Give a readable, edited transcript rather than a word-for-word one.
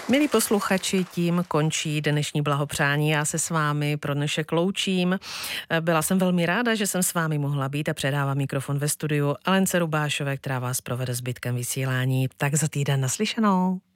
Milí posluchači, tím končí dnešní blahopřání. Já se s vámi pro dnešek loučím. Byla jsem velmi ráda, že jsem s vámi mohla být a předávám mikrofon ve studiu Alence Rubášové, která vás provede zbytkem vysílání. Tak za týden naslyšenou.